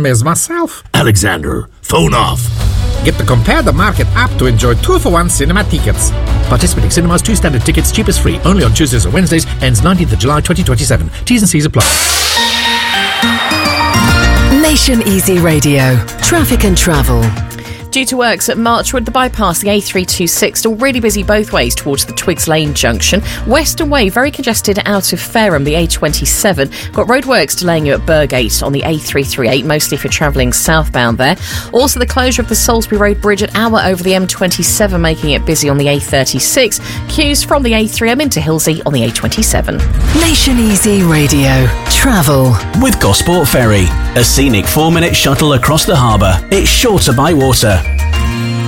is myself. Alexander, phone off. Get the Compare the Market app to enjoy 2-for-1 cinema tickets. Participating cinemas, 2 standard tickets, cheapest free. Only on Tuesdays and Wednesdays. Ends 19th of July 2027. T's and C's apply. Nation Easy Radio. Traffic and travel. Due to works at Marchwood, the bypass, the A326, still really busy both ways towards the Twigs Lane junction. Western Way, very congested out of Fareham, the A27. Got roadworks delaying you at Burgate on the A338, mostly if you're travelling southbound there. Also, the closure of the Salisbury Road Bridge at Hour over the M27, making it busy on the A36. Queues from the A3M into Hillsey on the A27. Nation Easy Radio. Travel. With Gosport Ferry, a scenic 4-minute shuttle across the harbour. It's shorter by water.